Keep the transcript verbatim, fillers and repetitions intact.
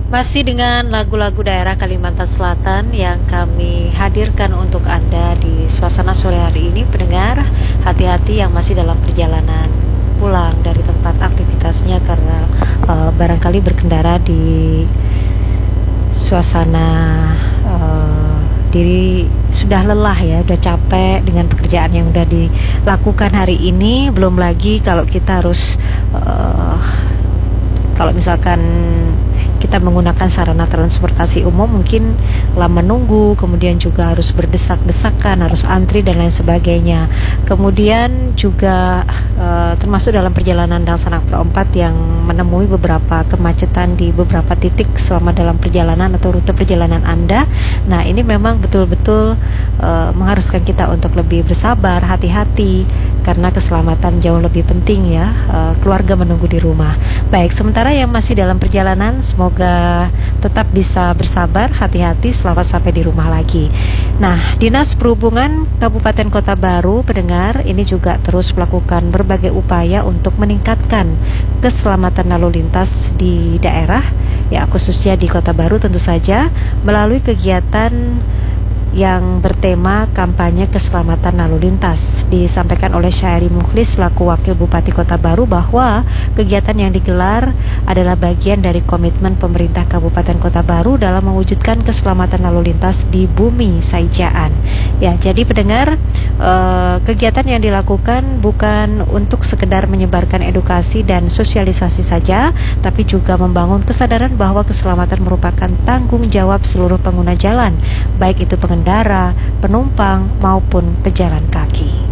Masih dengan lagu-lagu daerah Kalimantan Selatan yang kami hadirkan untuk Anda di suasana sore hari ini, pendengar. Hati-hati yang masih dalam perjalanan pulang dari tempat aktivitasnya karena uh, barangkali berkendara di suasana uh, diri sudah lelah ya, udah capek dengan pekerjaan yang udah dilakukan hari ini. Belum lagi kalau kita harus uh, kalau misalkan kita menggunakan sarana transportasi umum, mungkin lama nunggu, kemudian juga harus berdesak-desakan, harus antri dan lain sebagainya. Kemudian juga e, termasuk dalam perjalanan dan sanak perempat yang menemui beberapa kemacetan di beberapa titik selama dalam perjalanan atau rute perjalanan Anda. Nah, ini memang betul-betul e, mengharuskan kita untuk lebih bersabar, hati-hati, karena keselamatan jauh lebih penting ya. E, keluarga menunggu di rumah. Baik, sementara yang masih dalam perjalanan, semoga Semoga tetap bisa bersabar, hati-hati, selamat sampai di rumah lagi. Nah, Dinas Perhubungan Kabupaten Kota Baru, pendengar, ini juga terus melakukan berbagai upaya untuk meningkatkan keselamatan lalu lintas di daerah, ya khususnya di Kota Baru tentu saja, melalui kegiatan yang bertema kampanye keselamatan lalu lintas. Disampaikan oleh Syahri Mukhlis selaku Wakil Bupati Kota Baru bahwa kegiatan yang digelar adalah bagian dari komitmen pemerintah Kabupaten Kota Baru dalam mewujudkan keselamatan lalu lintas di Bumi Saijaan. Ya, jadi pendengar, eh, kegiatan yang dilakukan bukan untuk sekedar menyebarkan edukasi dan sosialisasi saja, tapi juga membangun kesadaran bahwa keselamatan merupakan tanggung jawab seluruh pengguna jalan, baik itu pengendara, penumpang maupun pejalan kaki.